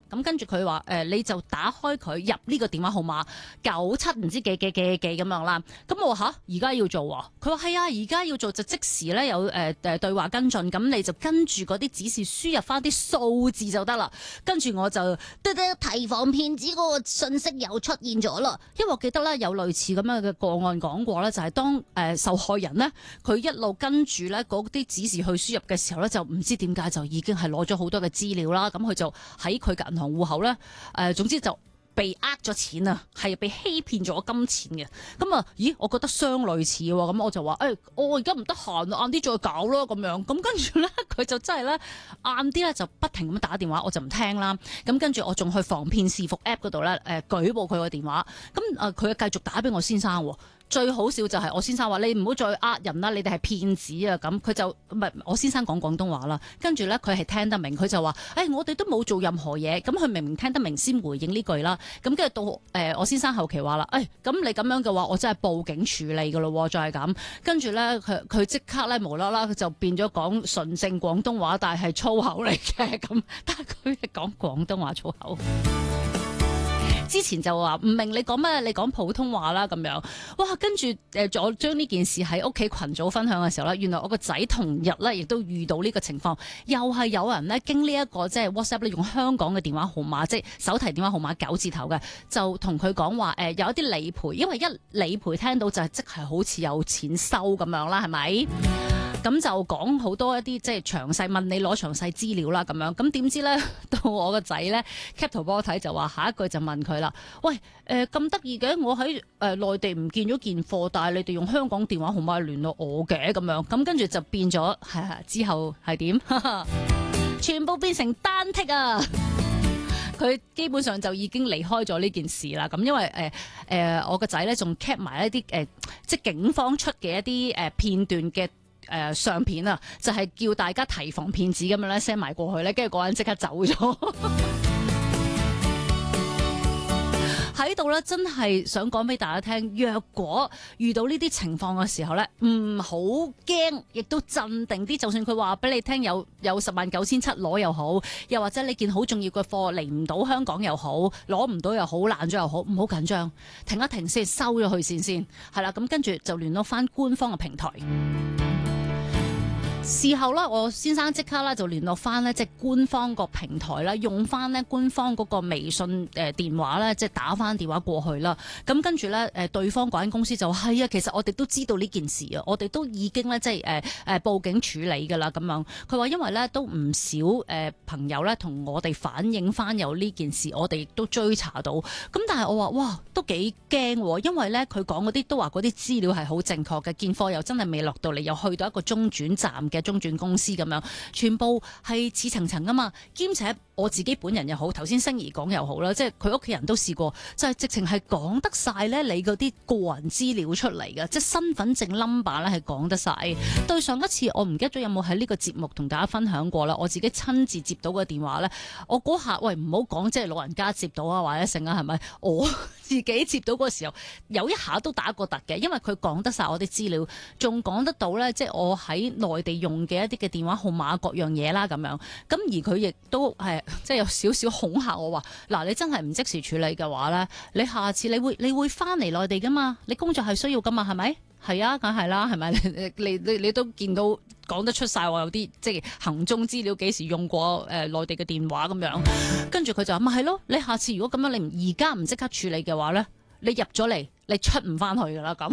咁跟住佢話你就打開佢入呢個電話號碼97唔知幾咁樣啦。咁我話吓，而家要做喎？佢話係啊，而家要做就即時咧有對話跟進，咁你就跟住嗰啲指示輸入翻啲數字就得啦。跟住我就提防騙子嗰個信息又出現咗啦。因為我記得咧有類似咁樣嘅個案講過咧，就係當受害人呢，佢一路跟住咧嗰啲指示去輸入嘅時候咧，就唔知點解就已經係攞咗好多嘅資料啦。咁佢就喺佢嘅銀行戶口咧，總之就被呃咗錢啊，係被欺騙咗金錢嘅。咁啊，咦？我覺得相類似喎。咁我就話我而家唔得閒，晏啲再搞咯咁樣。咁跟住咧，佢就真係咧晏啲咧就不停咁打電話，我就唔聽啦。咁跟住我仲去防騙視伏 App 嗰度咧舉報佢個電話。咁佢繼續打俾我先生喎。最好笑就係我先生話你唔好再呃人啦，你哋係騙子啊。咁佢就唔係，我先生講廣東話啦，跟住咧佢係聽得明，佢就話我哋都冇做任何嘢。咁佢明明聽得明先回應呢句啦。咁跟住到我先生後期話啦，咁你咁樣嘅話，我真係報警處理噶咯，再係咁。跟住咧佢即刻咧無啦啦就變咗講純正廣東話，但係粗口嚟嘅咁，但係佢係講廣東話粗口。之前就話唔明你講咩，你講普通話啦咁樣。哇！跟住我將呢件事喺屋企群組分享嘅時候咧，原來我個仔同日咧亦都遇到呢個情況，又係有人咧經呢一個即係 WhatsApp 咧用香港嘅電話號碼，即係手提電話號碼9字頭嘅，就同佢講話有一啲理賠，因為一理賠聽到就係即係好似有錢收咁樣啦，係咪？咁就講好多一啲即係詳細問你攞詳細資料啦咁樣，咁點知咧到我個仔咧 cap 圖俾我睇就話下一句就問佢啦，喂咁得意嘅，我喺內地唔見咗件貨，但係你哋用香港電話號碼聯絡我嘅咁樣，咁跟住就變咗之後係點？全部變成單剔啊！佢基本上就已經離開咗呢件事啦。咁因為我個仔咧仲 cap 埋一啲即係警方出嘅一啲片段嘅。相片啊，就係叫大家提防騙子咁樣咧 send 埋過去咧，跟住嗰人即刻走咗。喺度咧，真係想講俾大家聽，若果遇到呢啲情況嘅時候咧，唔好驚，亦都鎮定啲。就算佢話俾你聽有109700攞又好，又或者你件好重要嘅貨嚟唔到香港又好，攞唔到又好，爛咗又好，唔好緊張，停一停先，收咗佢先，係啦。咁跟住就聯絡翻官方嘅平台。事後啦，我先生即刻啦就聯絡翻咧，即係官方個平台啦，用翻咧官方嗰個微信電話咧，即係打翻電話過去啦。咁跟住咧對方嗰間公司就係啊，其實我哋都知道呢件事啊，我哋都已經咧即係報警處理㗎啦咁樣。佢話因為咧都唔少朋友咧同我哋反映翻有呢件事，我哋亦都追查到。咁但係我話哇都幾驚喎，因為咧佢講嗰啲都話嗰啲資料係好正確嘅，件貨又真係未落到嚟，又去到一個中轉站嘅中轉公司咁樣，全部係似層層噶嘛，兼且我自己本人又好，頭先星兒講又好啦，即係佢屋企人都試過，就係直情係講得晒咧你嗰啲個人資料出嚟嘅，即係身份證 number 咧係講得晒。對上一次我唔記得咗有冇喺呢個節目同大家分享過啦，我自己親自接到個電話咧，我嗰下喂唔好講即係老人家接到啊或者成啊係咪？我自己接到嗰時候有一下都打過突嘅，因為佢講得晒我啲資料，仲講得到咧，即係我喺內地用嘅一啲嘅電話號碼各樣嘢啦咁樣。咁而佢亦都係即係有少少恐嚇我話，嗱你真係唔即時處理嘅話咧，你下次你會翻嚟內地噶嘛？你工作係需要噶嘛？係咪？係啊，梗係啦，係咪？你都見到講得出晒我有啲即係行蹤資料幾時用過內地嘅電話咁樣。跟住佢就話咪係咯，你下次如果咁樣你而家唔即刻處理嘅話咧，你入咗嚟你出唔翻去噶啦咁。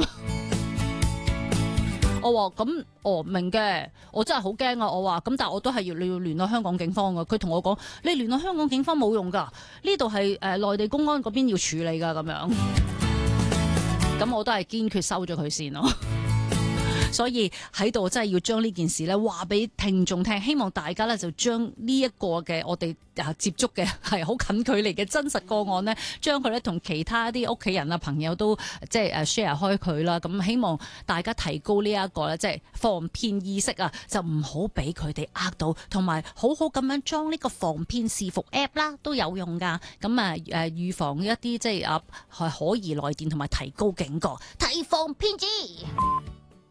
我話咁，明嘅，我真係好驚啊！我話咁，但係我都係要聯絡香港警方噶。佢同我講，你聯絡香港警方冇用噶，呢度係內地公安嗰邊要處理噶咁樣。咁我都係堅決收咗佢先咯。所以喺度真係要將呢件事咧話俾聽眾聽，希望大家咧就將呢一個嘅我哋接觸嘅係好近距離嘅真實個案呢，將佢咧同其他啲屋企人啊朋友都即係share 開佢啦。咁希望大家提高呢一個咧即係防騙意識啊，就唔好俾佢哋呃到，同埋好好咁樣裝呢個防騙視伏 app 啦，都有用噶。咁預防一啲即係可疑來電，同埋提高警覺，提防騙子。